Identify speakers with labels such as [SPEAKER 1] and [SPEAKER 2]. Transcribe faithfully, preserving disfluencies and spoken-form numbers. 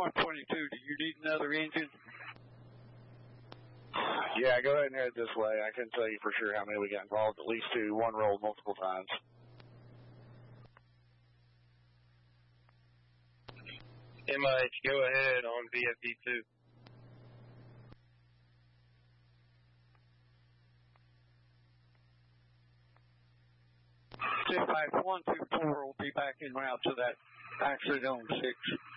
[SPEAKER 1] one twenty-two, do you need another engine?
[SPEAKER 2] Yeah, go ahead and head this way. I couldn't tell you for sure how many we got involved. At least two. One rolled multiple times.
[SPEAKER 3] M I H, go ahead on V F D two.
[SPEAKER 1] Dispatch one two four will be back en route to that accident on six.